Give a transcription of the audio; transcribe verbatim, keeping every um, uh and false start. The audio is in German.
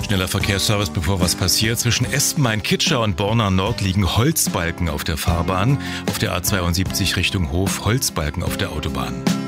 Schneller Verkehrsservice, bevor was passiert. Zwischen Espenmain-Kitscher und Borna Nord liegen Holzbalken auf der Fahrbahn. Auf der A zweiundsiebzig Richtung Hof Holzbalken auf der Autobahn.